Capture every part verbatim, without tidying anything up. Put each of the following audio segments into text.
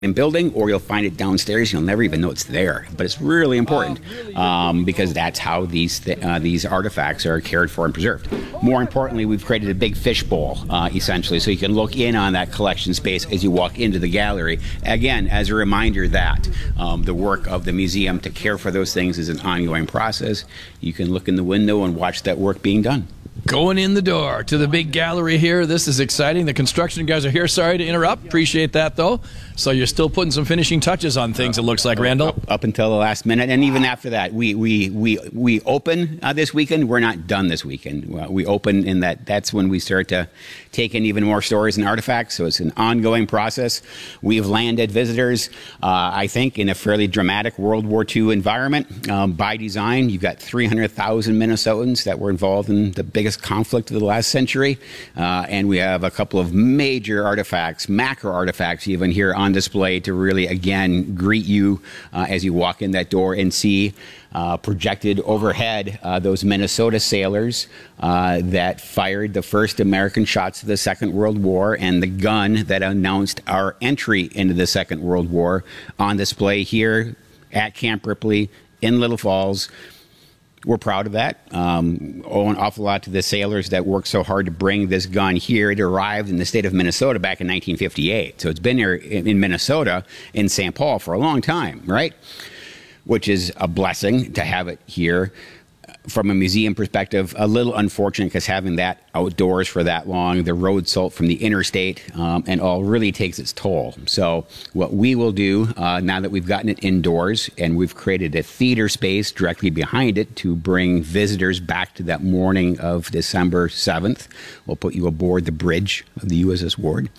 building, or you'll find it downstairs. You'll never even know it's there, but it's really important um, because that's how these th uh, these artifacts are cared for and preserved. More importantly, we've created a big fishbowl, uh, essentially, so you can look in on that collection space as you walk into the gallery. Again, as a reminder that um, the work of the museum to care for those things is an ongoing process. You can look in the window and watch that work being done. Going in the door to the big gallery here. This is exciting. The construction guys are here. Sorry to interrupt. Appreciate that, though. So you're still putting some finishing touches on things, it looks like, Randall. Up, up until the last minute, and even after that. We we we we open uh, this weekend. We're not done this weekend. Uh, we open in that. That's when we start to take in even more stories and artifacts. So it's an ongoing process. We've landed visitors, uh, I think, in a fairly dramatic World War Two environment um, by design. You've got three hundred thousand Minnesotans that were involved in the biggest conflict of the last century, uh, and we have a couple of major artifacts, macro artifacts even, here on display to really, again, greet you uh, as you walk in that door and see uh, projected overhead uh, those Minnesota sailors uh, that fired the first American shots of the Second World War, and the gun that announced our entry into the Second World War on display here at Camp Ripley in Little Falls. We're proud of that. Um, owe an awful lot to the sailors that worked so hard to bring this gun here. It arrived in the state of Minnesota back in nineteen fifty-eight. So it's been here in Minnesota, in Saint Paul, for a long time, right? Which is a blessing to have it here. From a museum perspective, a little unfortunate because having that outdoors for that long, the road salt from the interstate um, and all really takes its toll. So what we will do uh, now that we've gotten it indoors and we've created a theater space directly behind it to bring visitors back to that morning of December seventh, we'll put you aboard the bridge of the U S S Ward.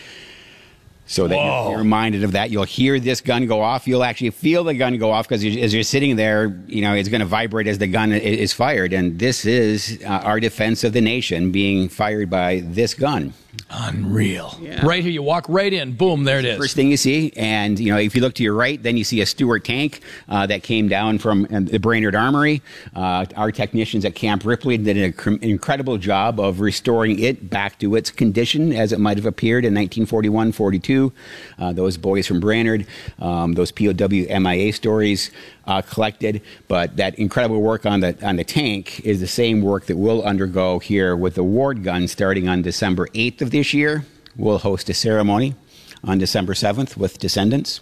So that you're, you're reminded of that. You'll hear this gun go off. You'll actually feel the gun go off because as you're sitting there, you know, it's going to vibrate as the gun is fired. And this is uh, our defense of the nation being fired by this gun. Unreal. Yeah. Right here, you walk right in, boom, there it is. First thing you see, and you know, if you look to your right, then you see a Stuart tank uh, that came down from uh, the Brainerd Armory. Uh, our technicians at Camp Ripley did an incredible job of restoring it back to its condition as it might have appeared in nineteen forty-one forty-two. Uh, those boys from Brainerd, um, those P O W M I A stories uh, collected, but that incredible work on the on the tank is the same work that we'll undergo here with the Ward gun starting on December eighth of this year. We'll host a ceremony on December seventh with descendants,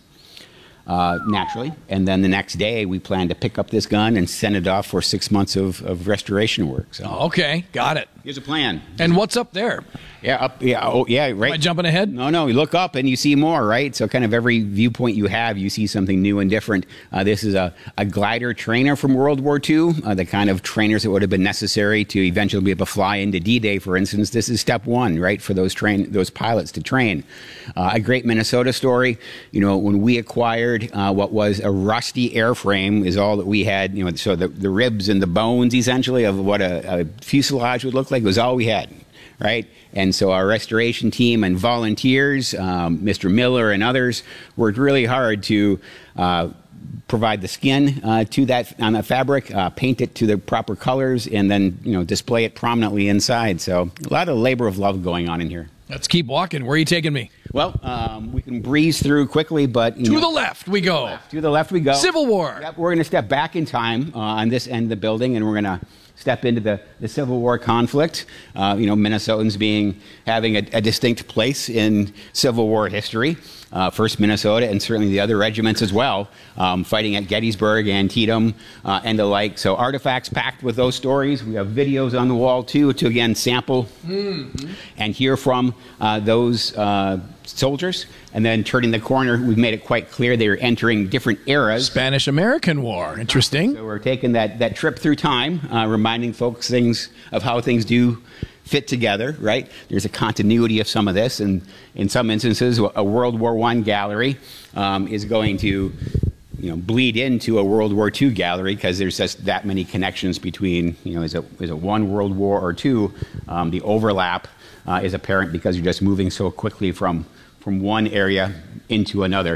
uh, naturally. And then the next day, we plan to pick up this gun and send it off for six months of, of restoration work. So, okay, got it. Here's a plan. And what's up there? Yeah, up. Yeah, oh, yeah, right. Am I jumping ahead? No, no. You look up and you see more, right? So kind of every viewpoint you have, you see something new and different. Uh, this is a, a glider trainer from World War Two, uh, the kind of trainers that would have been necessary to eventually be able to fly into D-Day, for instance. This is step one, right, for those train those pilots to train. Uh, a great Minnesota story. You know, when we acquired uh, what was a rusty airframe, is all that we had. You know, so the the ribs and the bones, essentially, of what a, a fuselage would look like was all we had. Right? And so our restoration team and volunteers, um, Mister Miller and others, worked really hard to uh, provide the skin uh, to that on that fabric, uh, paint it to the proper colors, and then, you know, display it prominently inside. So a lot of labor of love going on in here. Let's keep walking. Where are you taking me? Well, um, we can breeze through quickly, but... You to know, the left we go. To the left, to the left we go. Civil War. Yep, we're going to step back in time uh, on this end of the building, and we're going to step into the, the Civil War conflict. Uh, you know, Minnesotans being having a, a distinct place in Civil War history. Uh, first Minnesota, and certainly the other regiments as well, um, fighting at Gettysburg, Antietam, uh, and the like. So artifacts packed with those stories. We have videos on the wall, too, to, again, sample mm-hmm. and hear from uh, those uh, soldiers. And then turning the corner, we've made it quite clear they're entering different eras. Spanish-American War. Interesting. So we're taking that, that trip through time, uh, reminding folks things of how things do fit together, right? There's a continuity of some of this, and in some instances, a World War One gallery um, is going to, you know, bleed into a World War Two gallery because there's just that many connections between, you know, is it, is it one World War or two? Um, the overlap uh, is apparent because you're just moving so quickly from from one area into another.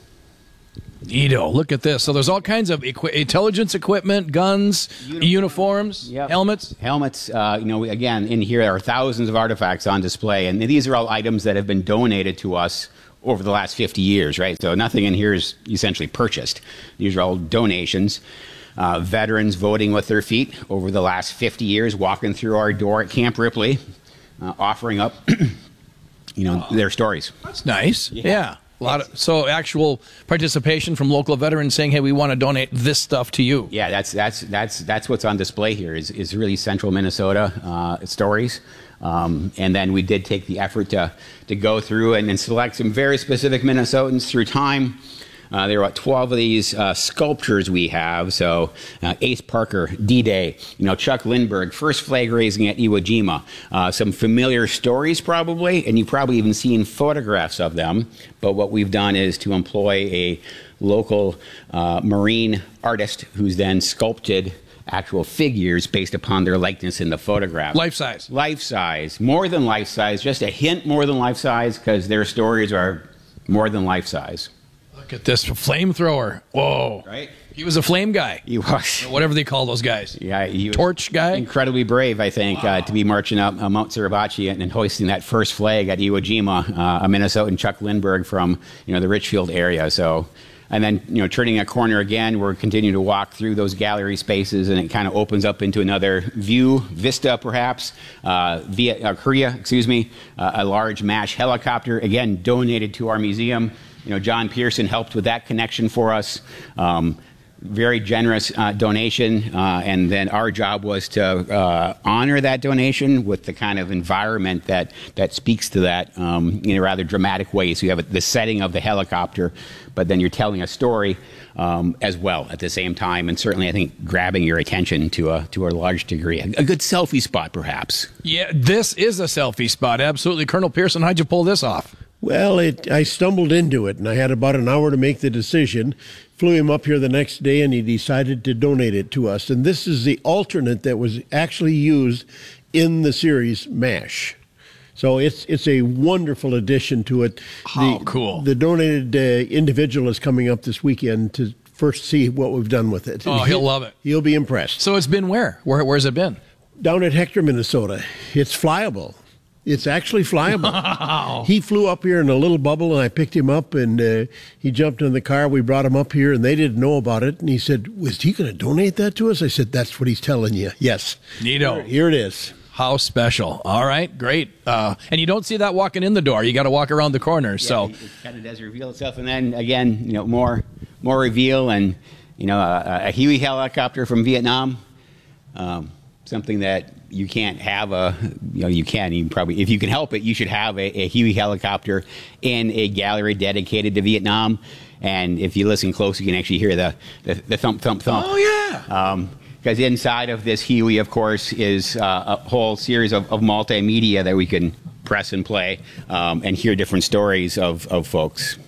Neato, look at this. So there's all kinds of equi intelligence equipment, guns, Uniform. uniforms, yep. helmets. Helmets. Uh, you know, again, in here are thousands of artifacts on display, and these are all items that have been donated to us over the last fifty years, right? So nothing in here is essentially purchased. These are all donations. Uh, veterans voting with their feet over the last fifty years, walking through our door at Camp Ripley, uh, offering up, you know, oh, their stories. That's nice. Yeah. yeah. A lot of, so actual participation from local veterans saying, "Hey, we want to donate this stuff to you." Yeah, that's that's that's that's what's on display here. Is is really Central Minnesota uh, stories, um, and then we did take the effort to to go through and, and select some very specific Minnesotans through time. Uh, there are about twelve of these uh, sculptures we have. So uh, Ace Parker, D-Day, you know, Chuck Lindbergh, first flag raising at Iwo Jima. Uh, some familiar stories probably, and you've probably even seen photographs of them. But what we've done is to employ a local uh, Marine artist who's then sculpted actual figures based upon their likeness in the photograph. Life size. Life size. More than life size. Just a hint more than life size because their stories are more than life size. Look at this flamethrower. Whoa. Right? He was a flame guy. He was. Or whatever they call those guys. Yeah. He was torch guy? Incredibly brave, I think, wow. uh, to be marching up uh, Mount Suribachi and, and hoisting that first flag at Iwo Jima, uh, a Minnesotan Chuck Lindbergh from, you know, the Richfield area. So, and then, you know, turning a corner again, we're continuing to walk through those gallery spaces, and it kind of opens up into another view, vista perhaps, uh, via uh, Korea, excuse me, uh, a large MASH helicopter, again, donated to our museum. You know, John Pearson helped with that connection for us. Um, very generous uh, donation, uh, and then our job was to uh, honor that donation with the kind of environment that that speaks to that um, in a rather dramatic way. So you have the setting of the helicopter, but then you're telling a story um, as well at the same time, and certainly I think grabbing your attention to a to a large degree. A, a good selfie spot, perhaps. Yeah, this is a selfie spot. Absolutely, Colonel Pearson. How'd you pull this off? Well, it, I stumbled into it, and I had about an hour to make the decision. Flew him up here the next day, and he decided to donate it to us. And this is the alternate that was actually used in the series MASH. So it's it's a wonderful addition to it. Oh, the, cool. The donated uh, individual is coming up this weekend to first see what we've done with it. Oh, he'll love it. He'll be impressed. So it's been where? Where Where's it been? Down at Hector, Minnesota. It's flyable. It's actually flyable. Wow. He flew up here in a little bubble, and I picked him up, and uh, he jumped in the car. We brought him up here, and they didn't know about it. And he said, was he going to donate that to us? I said, that's what he's telling you. Yes. Neato. Here, here it is. How special. All right, great. Uh, and you don't see that walking in the door. You got to walk around the corner. Yeah, so it kind of does reveal itself. And then, again, you know, more more reveal and, you know, a, a Huey helicopter from Vietnam, um, something that you can't have a, you know, you can, you probably, if you can help it, you should have a, a Huey helicopter in a gallery dedicated to Vietnam. And if you listen close, you can actually hear the, the, the thump, thump, thump. Oh, yeah. Um, because inside of this Huey, of course, is uh, a whole series of, of multimedia that we can press and play um, and hear different stories of, of folks.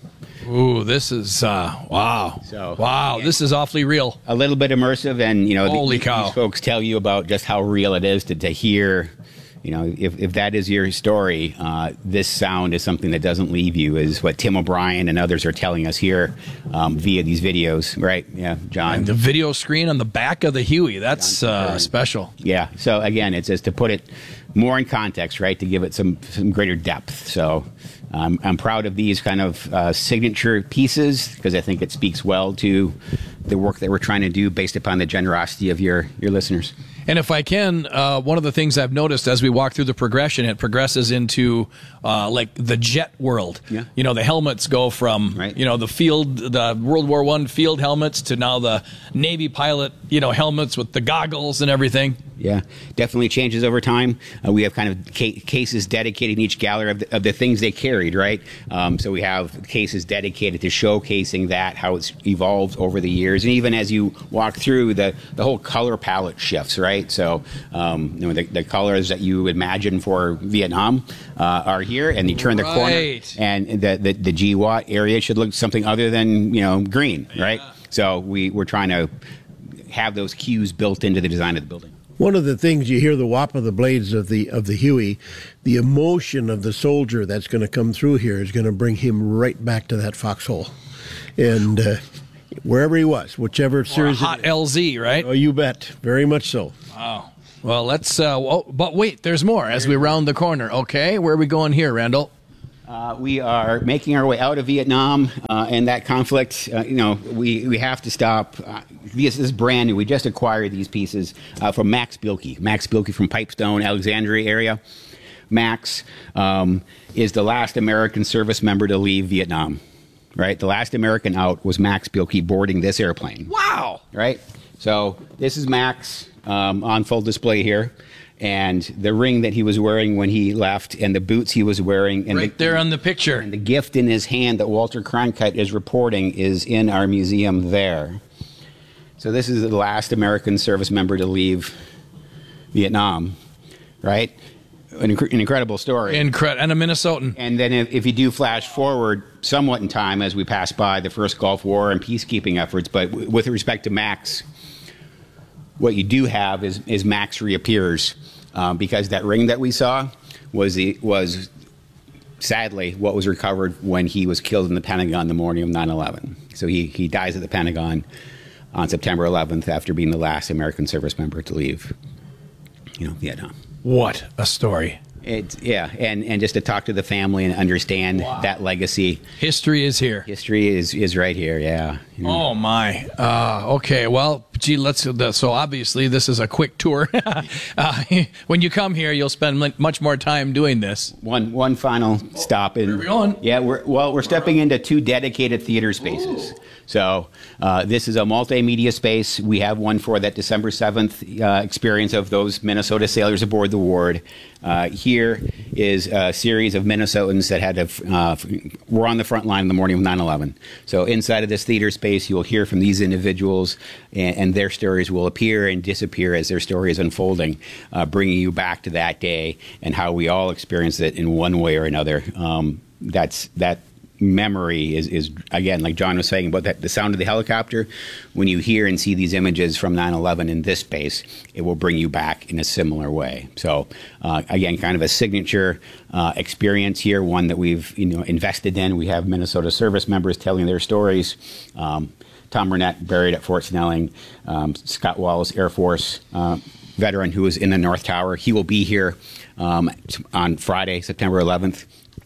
Ooh, this is, uh, wow. So, wow, yeah. This is awfully real. A little bit immersive, and, you know, Holy the, cow. these folks tell you about just how real it is to, to hear, you know, if, if that is your story, uh, this sound is something that doesn't leave you, is what Tim O'Brien and others are telling us here um, via these videos, right? Yeah, John. And the video screen on the back of the Huey, that's uh, special. Yeah, so again, it's just to put it more in context, right, to give it some, some greater depth. So um, I'm proud of these kind of uh, signature pieces because I think it speaks well to the work that we're trying to do based upon the generosity of your, your listeners. And if I can, uh, one of the things I've noticed as we walk through the progression, it progresses into uh, like the jet world. Yeah. You know, the helmets go from, right. you know, the field, the World War One field helmets to now the Navy pilot, you know, helmets with the goggles and everything. Yeah, definitely changes over time. Uh, we have kind of ca- cases dedicated in each gallery of the, of the things they carried, right? Um, so we have cases dedicated to showcasing that, how it's evolved over the years. And even as you walk through, the, the whole color palette shifts, right? So um, you know, the, the colors that you imagine for Vietnam uh, are here, and you turn the right. corner, and the, the, the G W A T area should look something other than, you know, green, yeah. right? So we, we're trying to have those cues built into the design of the building. One of the things you hear the whop of the blades of the of the Huey, the emotion of the soldier that's going to come through here is going to bring him right back to that foxhole, and uh, wherever he was, whichever Or series. a hot L Z, right? Oh, you bet, very much so. Wow. Well, let's. Uh, oh, but wait, there's more as we round the corner. Okay, where are we going here, Randall? Uh, we are making our way out of Vietnam uh, and that conflict. Uh, you know, we, we have to stop. Uh, this is brand new. We just acquired these pieces uh, from Max Bielke. Max Bielke from Pipestone, Alexandria area. Max um, is the last American service member to leave Vietnam. Right, the last American out was Max Bielke boarding this airplane. Wow! Right, so this is Max um, on full display here, and the ring that he was wearing when he left, and the boots he was wearing, and right the, there on the picture, and the gift in his hand that Walter Cronkite is reporting is in our museum there. So this is the last American service member to leave Vietnam, right? An, inc- an incredible story. Incre- and a Minnesotan. And then if, if you do flash forward somewhat in time as we pass by the first Gulf War and peacekeeping efforts, but w- with respect to Max, what you do have is, is Max reappears um, because that ring that we saw was the, was sadly what was recovered when he was killed in the Pentagon the morning of nine eleven. So he, he dies at the Pentagon on September eleventh after being the last American service member to leave, you know, Vietnam. What a story. It's, yeah, and, and just to talk to the family and understand wow. that legacy. History is here. History is, is right here, yeah. You know. Oh, my. Uh, okay, well, gee, let's. Uh, so obviously this is a quick tour. uh, when you come here, you'll spend much more time doing this. One one final stop. In, Where are we going? Yeah, we're, well, we're stepping into two dedicated theater spaces. Ooh. So uh, this is a multimedia space. We have one for that December seventh uh, experience of those Minnesota sailors aboard the Ward. Uh, here is a series of Minnesotans that had to, uh, were on the front line in the morning of nine eleven. So inside of this theater space, you'll hear from these individuals, and, and their stories will appear and disappear as their story is unfolding, uh, bringing you back to that day and how we all experienced it in one way or another. Um, that's that. Memory is, is, again, like John was saying about that, the sound of the helicopter. When you hear and see these images from nine eleven in this space, it will bring you back in a similar way. So, uh, again, kind of a signature uh, experience here, one that we've you know invested in. We have Minnesota service members telling their stories. Um, Tom Burnett, buried at Fort Snelling. Um, Scott Wallace, Air Force uh, veteran who was in the North Tower. He will be here um, on Friday, September eleventh.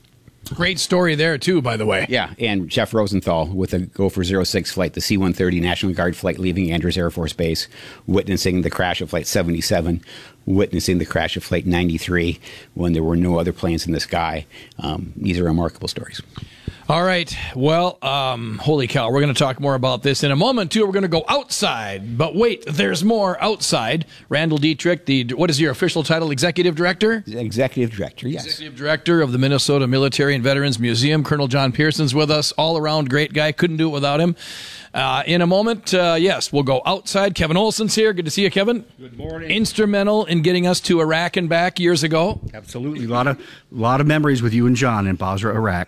Great story there, too, by the way. Yeah, and Jeff Rosenthal with a Gopher zero six flight, the C one thirty National Guard flight leaving Andrews Air Force Base, witnessing the crash of Flight seventy-seven, witnessing the crash of Flight ninety-three when there were no other planes in the sky. Um, these are remarkable stories. All right. Well, um, holy cow. We're going to talk more about this in a moment, too. We're going to go outside. But wait, there's more outside. Randall Dietrich, the what is your official title? Executive Director? Executive Director, yes. Executive Director of the Minnesota Military and Veterans Museum. Colonel John Pearson's with us. All-around great guy. Couldn't do it without him. Uh, in a moment, uh, yes, we'll go outside. Kevin Olson's here. Good to see you, Kevin. Good morning. Instrumental in getting us to Iraq and back years ago. Absolutely. A lot of, lot of memories with you and John in Basra, Iraq.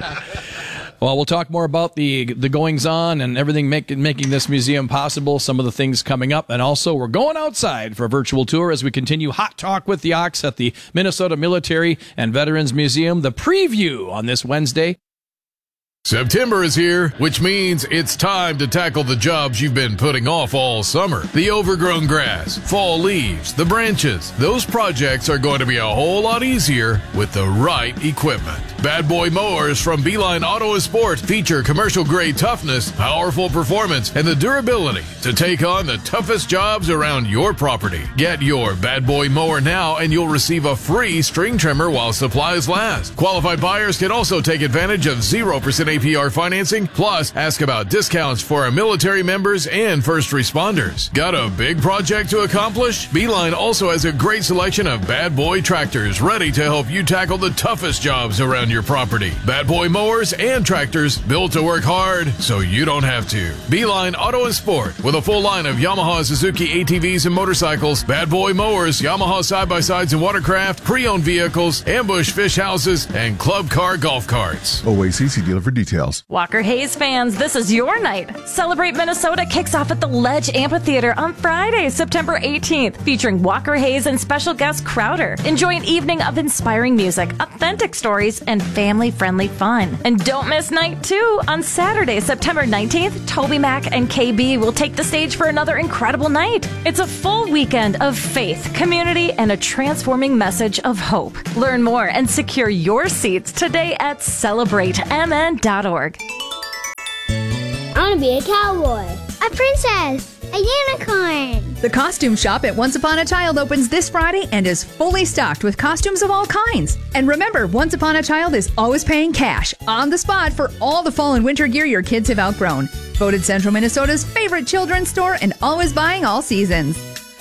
Well, we'll talk more about the the goings-on and everything make, making this museum possible, some of the things coming up, and also we're going outside for a virtual tour as we continue Hot Talk with the Ox at the Minnesota Military and Veterans Museum. The preview on this Wednesday. September is here, which means it's time to tackle the jobs you've been putting off all summer. The overgrown grass, fall leaves, the branches. Those projects are going to be a whole lot easier with the right equipment. Bad Boy Mowers from Beeline Auto Sport feature commercial-grade toughness, powerful performance, and the durability to take on the toughest jobs around your property. Get your Bad Boy Mower now and you'll receive a free string trimmer while supplies last. Qualified buyers can also take advantage of zero percent A P R financing, plus ask about discounts for our military members and first responders. Got a big project to accomplish? Beeline also has a great selection of Bad Boy tractors ready to help you tackle the toughest jobs around your property. Bad Boy mowers and tractors built to work hard so you don't have to. Beeline Auto and Sport with a full line of Yamaha, Suzuki A T Vs and motorcycles, Bad Boy mowers, Yamaha side-by-sides and watercraft, pre-owned vehicles, ambush fish houses, and club car golf carts. O A C C dealer for details. details. Walker Hayes fans, this is your night. Celebrate Minnesota kicks off at the Ledge Amphitheater on Friday, September eighteenth, featuring Walker Hayes and special guest Crowder. Enjoy an evening of inspiring music, authentic stories, and family-friendly fun. And don't miss night two. On Saturday, September nineteenth, Toby Mac and K B will take the stage for another incredible night. It's a full weekend of faith, community, and a transforming message of hope. Learn more and secure your seats today at celebrate m n dot org. I want to be a cowboy, a princess, a unicorn. The costume shop at Once Upon a Child opens this Friday and is fully stocked with costumes of all kinds. And remember, Once Upon a Child is always paying cash on the spot for all the fall and winter gear your kids have outgrown. Voted Central Minnesota's favorite children's store and always buying all seasons.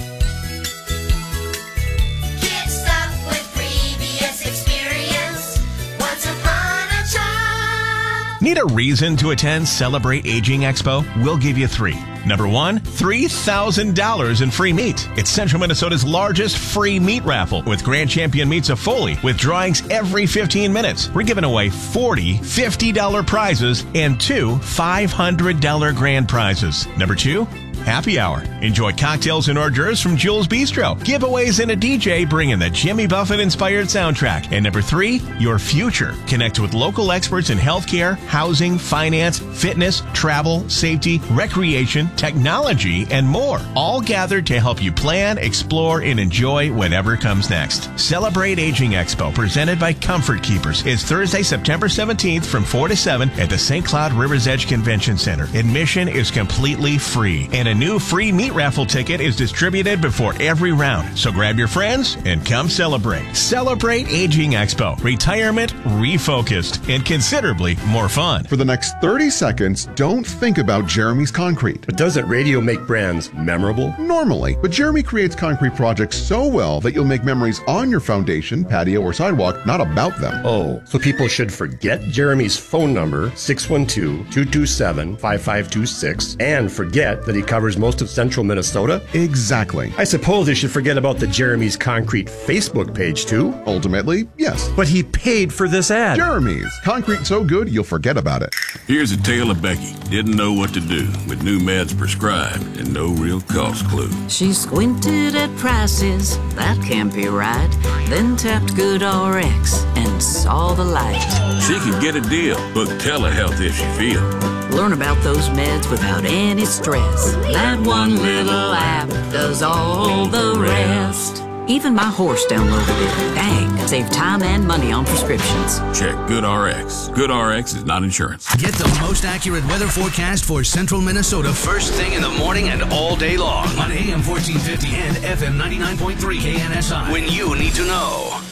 Need a reason to attend Celebrate Aging Expo? We'll give you three. Number one, three thousand dollars in free meat. It's Central Minnesota's largest free meat raffle with Grand Champion Meats of Foley with drawings every fifteen minutes. We're giving away forty fifty dollars prizes and two five hundred dollars grand prizes. Number two, happy hour. Enjoy cocktails and hors d'oeuvres from Jules Bistro. Giveaways and a D J bringing the Jimmy Buffett-inspired soundtrack. And number three, your future. Connect with local experts in healthcare, housing, finance, fitness, travel, safety, recreation, technology, and more. All gathered to help you plan, explore, and enjoy whatever comes next. Celebrate Aging Expo, presented by Comfort Keepers, is Thursday, September seventeenth from four to seven at the Saint Cloud Rivers Edge Convention Center. Admission is completely free, and a new free meat raffle ticket is distributed before every round. So grab your friends and come celebrate. Celebrate Aging Expo. Retirement refocused and considerably more fun. For the next thirty seconds, don't think about Jeremy's Concrete. But doesn't radio make brands memorable? Normally, but Jeremy creates concrete projects so well that you'll make memories on your foundation, patio, or sidewalk, not about them. Oh, so people should forget Jeremy's phone number, six one two, two two seven, five five two six, and forget that he covers most of central Minnesota? Exactly. I suppose they should forget about the Jeremy's Concrete Facebook page, too? Ultimately, yes. But he paid for this ad. Jeremy's. Concrete so good, you'll forget about it. Here's a tale of Becky. Didn't know what to do with new meds prescribed and no real cost clue. She squinted at prices, that can't be right. Then tapped GoodRx and saw the light. She could get a deal. Book telehealth if she feels. Learn about those meds without any stress. That one little app does all the rest. Even my horse downloaded it. Dang, save time and money on prescriptions. Check GoodRx. GoodRx is not insurance. Get the most accurate weather forecast for central Minnesota first thing in the morning and all day long on A M fourteen fifty and F M ninety-nine point three K N S I. When you need to know.